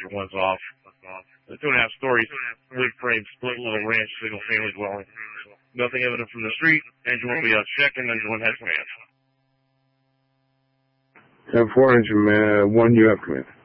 Engine 1's off. The 2.5-story, wood-frame, split-level ranch, single-family dwelling. Nothing evident from the street. Engine 1 will be out checking. Engine 1 has command. 10-4, Engine 1, you have command.